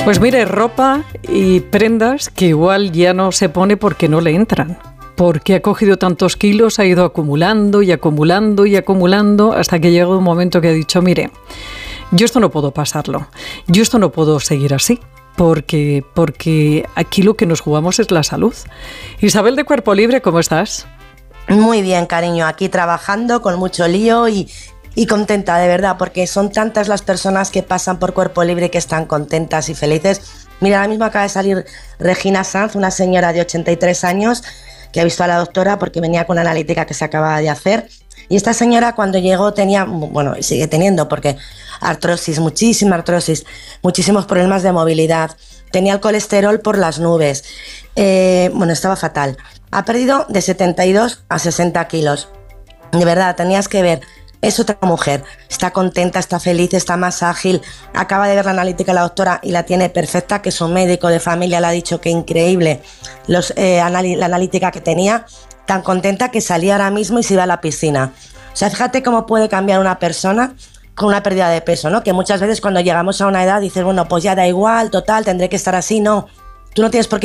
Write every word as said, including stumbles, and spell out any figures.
Pues mire, ropa y prendas que igual ya no se pone porque no le entran. Porque ha cogido tantos kilos, ha ido acumulando y acumulando y acumulando hasta que llega un momento que ha dicho, mire, yo esto no puedo pasarlo, yo esto no puedo seguir así. Porque, porque aquí lo que nos jugamos es la salud. Isabel de Cuerpo Libre, ¿cómo estás? Muy bien, cariño, aquí trabajando con mucho lío y, y contenta, de verdad, porque son tantas las personas que pasan por Cuerpo Libre que están contentas y felices. Mira, ahora mismo acaba de salir Regina Sanz, una señora de ochenta y tres años que ha visto a la doctora porque venía con una analítica que se acaba de hacer. Y esta señora cuando llegó tenía, bueno, sigue teniendo porque artrosis, muchísima artrosis, muchísimos problemas de movilidad, tenía el colesterol por las nubes, eh, bueno, estaba fatal. Ha perdido de setenta y dos a sesenta kilos. De verdad, tenías que ver, es otra mujer, está contenta, está feliz, está más ágil, acaba de ver la analítica la doctora y la tiene perfecta, que su médico de familia le ha dicho que increíble los, eh, anal- la analítica que tenía, tan contenta que salía ahora mismo y se iba a la piscina. O sea, fíjate cómo puede cambiar una persona con una pérdida de peso, ¿no? Que muchas veces cuando llegamos a una edad dices, bueno, pues ya da igual, total, tendré que estar así. No, tú no tienes por qué